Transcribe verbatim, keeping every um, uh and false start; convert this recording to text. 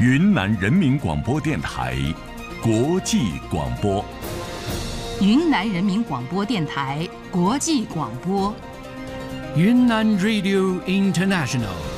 云南人民广播电台国际广播。 云南人民广播电台国际广播。 云南 Radio International。